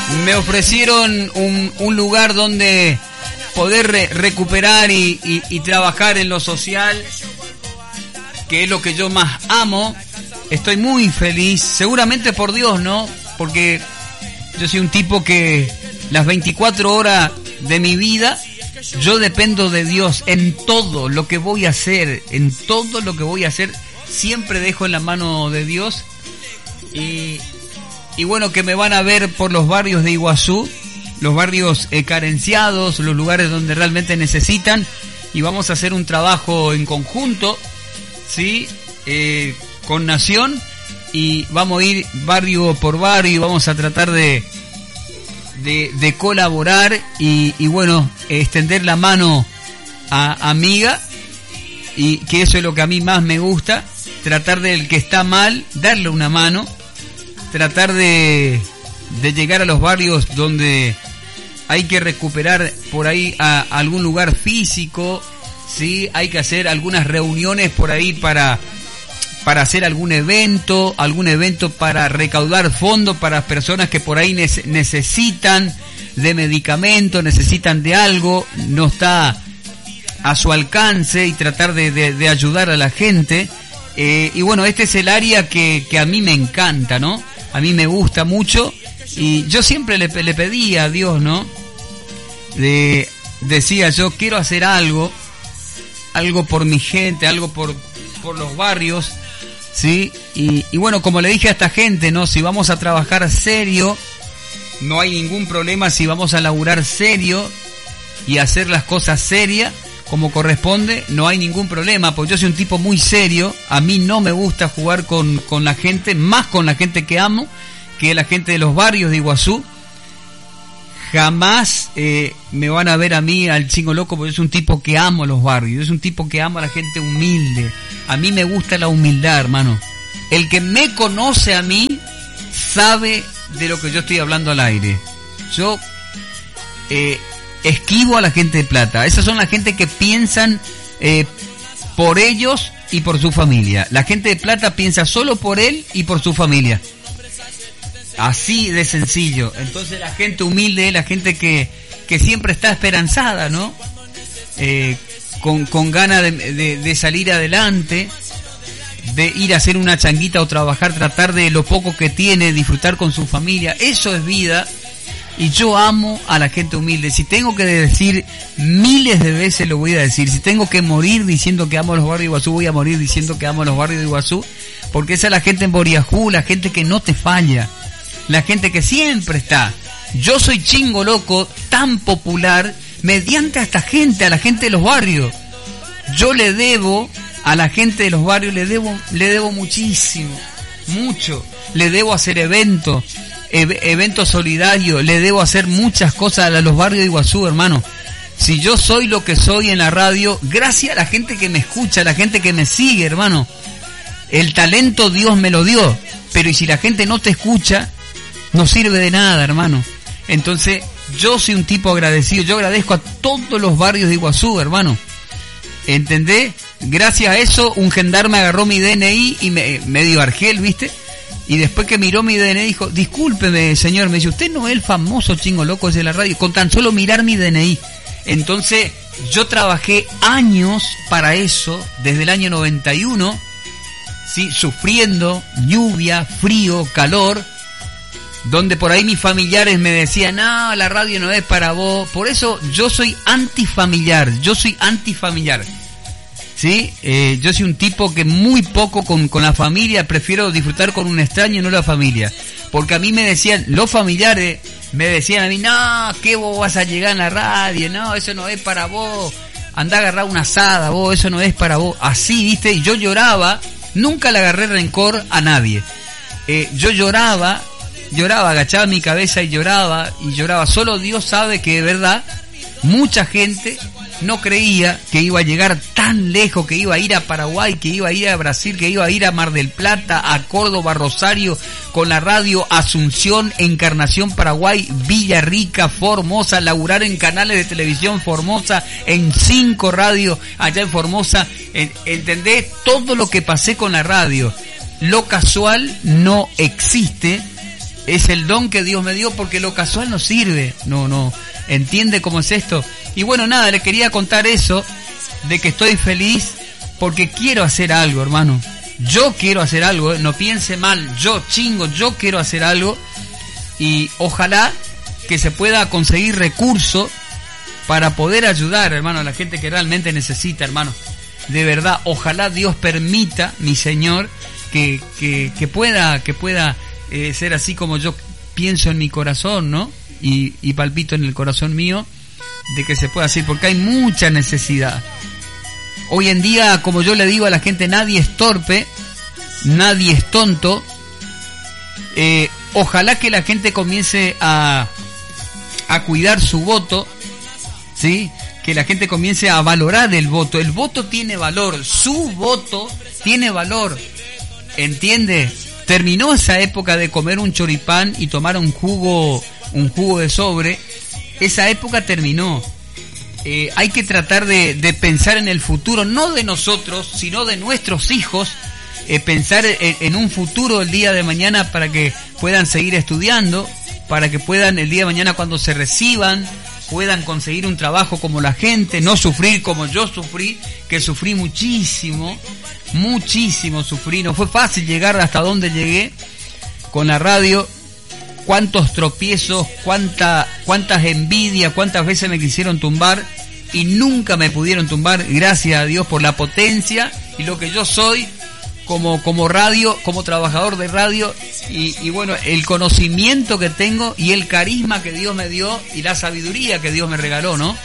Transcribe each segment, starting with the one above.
me ofrecieron un lugar donde poder recuperar y trabajar en lo social, que es lo que yo más amo. Estoy muy feliz, seguramente por Dios, ¿no? Porque yo soy un tipo que las 24 horas de mi vida yo dependo de Dios en todo lo que voy a hacer, siempre dejo en la mano de Dios. Y bueno, que me van a ver por los barrios de Iguazú, los barrios carenciados, los lugares donde realmente necesitan, y vamos a hacer un trabajo en conjunto, ¿sí? Con Nación, y vamos a ir barrio por barrio y vamos a tratar de colaborar y bueno, extender la mano a amiga, y que eso es lo que a mí más me gusta, tratar del que está mal, darle una mano, tratar de llegar a los barrios donde hay que recuperar por ahí a algún lugar físico, ¿sí? Hay que hacer algunas reuniones por ahí para hacer algún evento para recaudar fondos para personas que por ahí necesitan de medicamentos, necesitan de algo, no está a su alcance, y tratar de ayudar a la gente. Y bueno, este es el área que a mí me encanta, ¿no? A mí me gusta mucho, y yo siempre le pedía a Dios, ¿no? Decía yo, quiero hacer algo por mi gente, algo por los barrios, ¿sí? Y bueno, como le dije a esta gente, ¿no? Si vamos a trabajar serio, no hay ningún problema. Si vamos a laburar serio y hacer las cosas serias como corresponde, no hay ningún problema, porque yo soy un tipo muy serio. A mí no me gusta jugar con la gente, más con la gente que amo, que la gente de los barrios de Iguazú. Jamás me van a ver a mí, al Chingo Loco, porque yo soy un tipo que amo los barrios, yo soy un tipo que amo a la gente humilde. A mí me gusta la humildad, hermano. El que me conoce a mí sabe de lo que yo estoy hablando al aire. Yo esquivo a la gente de plata. Esas son la gente que piensan por ellos y por su familia. La gente de plata piensa solo por él y por su familia. Así de sencillo. Entonces la gente humilde, la gente que siempre está esperanzada, ¿no? Con ganas de salir adelante, de ir a hacer una changuita o trabajar, tratar de lo poco que tiene, disfrutar con su familia. Eso es vida. Y yo amo a la gente humilde. Si tengo que decir miles de veces, lo voy a decir. Si tengo que morir diciendo que amo a los barrios de Iguazú, voy a morir diciendo que amo a los barrios de Iguazú. Porque esa es la gente en Boriajú, la gente que no te falla, la gente que siempre está. Yo soy Chingo Loco, tan popular mediante a esta gente, a la gente de los barrios. Yo le debo a la gente de los barrios, le debo muchísimo, mucho. Le debo hacer eventos solidarios, le debo hacer muchas cosas a los barrios de Iguazú, hermano. Si yo soy lo que soy en la radio, gracias a la gente que me escucha, a la gente que me sigue, hermano. El talento Dios me lo dio, pero y si la gente no te escucha, no sirve de nada, hermano. Entonces, yo soy un tipo agradecido. Yo agradezco a todos los barrios de Iguazú, hermano. ¿Entendés? Gracias a eso, un gendarme agarró mi DNI y me dio Argel, ¿viste? Y después que miró mi DNI dijo, discúlpeme, señor. Me dice, usted no es el famoso Chingo Loco de la radio, con tan solo mirar mi DNI. Entonces, yo trabajé años para eso, desde el año 91, ¿sí? Sufriendo lluvia, frío, calor, donde por ahí mis familiares me decían, no, la radio no es para vos. Por eso yo soy antifamiliar, ¿sí? Yo soy un tipo que muy poco con la familia, prefiero disfrutar con un extraño y no la familia. Porque a mí me decían, los familiares me decían a mí, no, que vos vas a llegar en la radio, no, eso no es para vos, andá a agarrar una asada vos, eso no es para vos. Así, ¿viste? Y yo lloraba, nunca le agarré rencor a nadie. Yo lloraba, agachaba mi cabeza y lloraba. Solo Dios sabe que de verdad mucha gente no creía que iba a llegar tan lejos, que iba a ir a Paraguay, que iba a ir a Brasil, que iba a ir a Mar del Plata, a Córdoba, Rosario, con la radio Asunción, Encarnación, Paraguay, Villarrica, Formosa, laburar en canales de televisión Formosa, en 5 radios allá en Formosa. ¿Entendés? Todo lo que pasé con la radio. Lo casual no existe. es el don que Dios me dio, porque lo casual no sirve. No, entiende cómo es esto. Y bueno, nada, le quería contar eso, de que estoy feliz porque quiero hacer algo, hermano. Yo quiero hacer algo, no piense mal, yo quiero hacer algo, y ojalá que se pueda conseguir recursos para poder ayudar, hermano, a la gente que realmente necesita, hermano. De verdad, ojalá Dios permita, mi Señor, que pueda ser así como yo pienso en mi corazón, ¿no? Y palpito en el corazón mío, de que se pueda hacer, porque hay mucha necesidad. Hoy en día, como yo le digo a la gente, nadie es torpe, nadie es tonto. Ojalá que la gente comience a cuidar su voto, ¿sí? Que la gente comience a valorar el voto. El voto tiene valor, su voto tiene valor, ¿entiende? Terminó esa época de comer un choripán y tomar un jugo de sobre. Esa época terminó. Hay que tratar de pensar en el futuro, no de nosotros, sino de nuestros hijos. Pensar en un futuro el día de mañana, para que puedan seguir estudiando, para que puedan el día de mañana, cuando se reciban, puedan conseguir un trabajo como la gente, no sufrir como yo sufrí, que sufrí muchísimo sufrí. No fue fácil llegar hasta donde llegué con la radio. Cuántos tropiezos, cuántas envidias, cuántas veces me quisieron tumbar y nunca me pudieron tumbar, gracias a Dios por la potencia y lo que yo soy como radio, como trabajador de radio, y bueno, el conocimiento que tengo y el carisma que Dios me dio y la sabiduría que Dios me regaló, ¿no?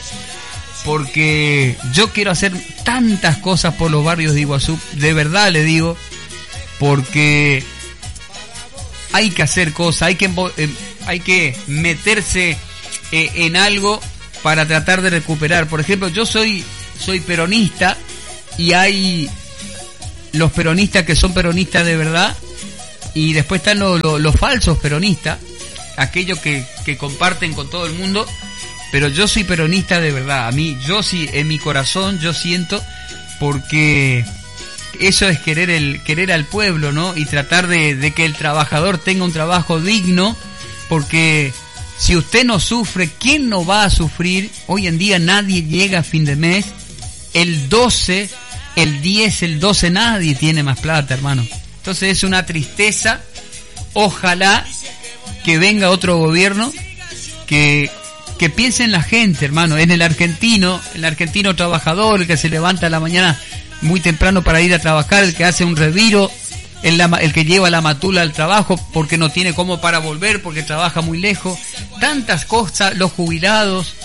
Porque yo quiero hacer tantas cosas por los barrios de Iguazú, de verdad le digo, porque hay que hacer cosas, hay que meterse en algo para tratar de recuperar. Por ejemplo, yo soy peronista, y hay los peronistas que son peronistas de verdad, y después están los falsos peronistas, aquellos que comparten con todo el mundo, pero yo soy peronista de verdad. A mí, yo sí, en mi corazón, yo siento, porque eso es querer al pueblo, ¿no? Y tratar de que el trabajador tenga un trabajo digno, porque si usted no sufre, ¿quién no va a sufrir? Hoy en día nadie llega a fin de mes, el 12, el 10, el 12, nadie tiene más plata, hermano. Entonces es una tristeza. Ojalá que venga otro gobierno que piense en la gente, hermano, en el argentino trabajador, el que se levanta a la mañana muy temprano para ir a trabajar, el que hace un reviro, el que lleva la matula al trabajo porque no tiene cómo para volver, porque trabaja muy lejos. Tantas cosas, los jubilados,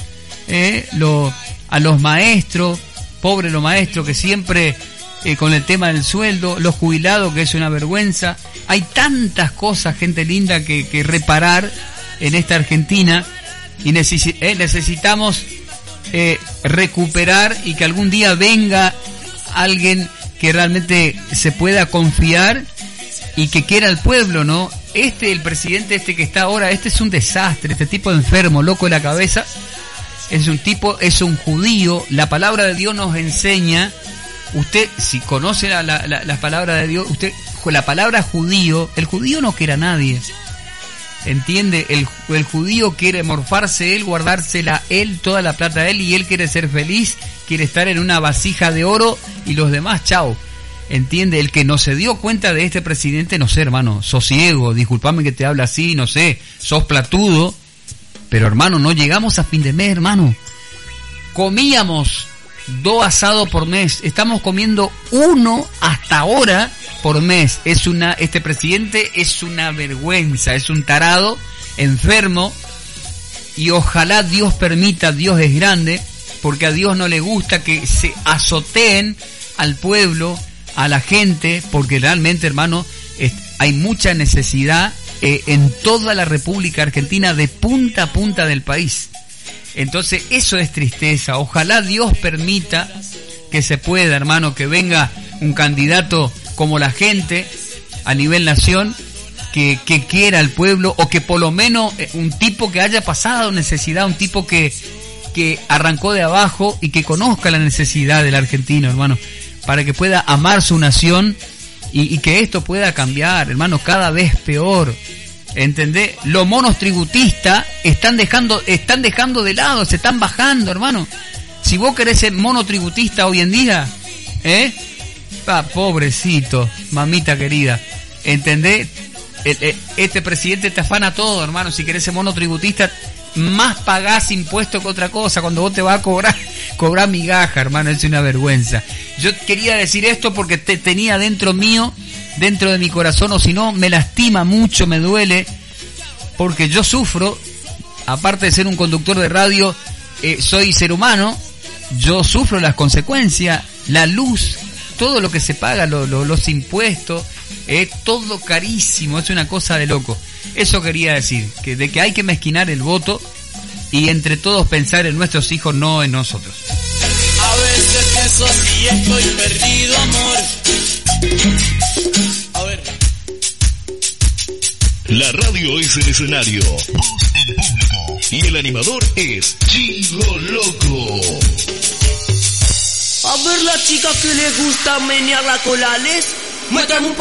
a los maestros, pobres los maestros que siempre con el tema del sueldo, los jubilados, que es una vergüenza. Hay tantas cosas, gente linda, que reparar en esta Argentina, y necesitamos recuperar, y que algún día venga alguien que realmente se pueda confiar y que quiera al pueblo, ¿no? El presidente que está ahora, es un desastre, este tipo enfermo, loco de la cabeza. Es un judío. La palabra de Dios nos enseña, usted si conoce la palabra de Dios, usted, la palabra judío, el judío no quiere a nadie, ¿entiende? El judío quiere morfarse él, guardársela él, toda la plata de él, y él quiere ser feliz, quiere estar en una vasija de oro, y los demás, chao. ¿Entiende? El que no se dio cuenta de este presidente, no sé, hermano, sos ciego, disculpame que te habla así, no sé, sos platudo, pero hermano, no llegamos a fin de mes, hermano. Comíamos 2 asados por mes, estamos comiendo 1 hasta ahora por mes. Este presidente es una vergüenza, es un tarado, enfermo, y ojalá Dios permita, Dios es grande, porque a Dios no le gusta que se azoteen al pueblo, a la gente, porque realmente, hermano, hay mucha necesidad en toda la República Argentina, de punta a punta del país. Entonces eso es tristeza. Ojalá Dios permita que se pueda, hermano, que venga un candidato como la gente a nivel nación, que quiera al pueblo, o que por lo menos un tipo que haya pasado necesidad, un tipo que arrancó de abajo y que conozca la necesidad del argentino, hermano, para que pueda amar su nación y que esto pueda cambiar, hermano, cada vez peor. ¿Entendés? Los monos tributistas están dejando de lado, se están bajando, hermano. Si vos querés ser monotributista hoy en día, pobrecito, mamita querida, ¿entendés? Este presidente te afana todo, hermano. Si querés ser monotributista, más pagás impuestos que otra cosa. Cuando vos te vas a cobrar migaja, hermano, es una vergüenza. Yo quería decir esto porque tenía dentro mío, dentro de mi corazón, o si no, me lastima mucho, me duele, porque yo sufro, aparte de ser un conductor de radio, soy ser humano, yo sufro las consecuencias, la luz, todo lo que se paga, los impuestos, todo carísimo, es una cosa de loco. Eso quería decir, de que hay que mezquinar el voto y entre todos pensar en nuestros hijos, no en nosotros. A veces pienso si estoy perdido, amor. A ver. La radio es el escenario, voz en público, y el animador es Chico Loco. A ver la chica que le gusta menear la colales, muéstrame un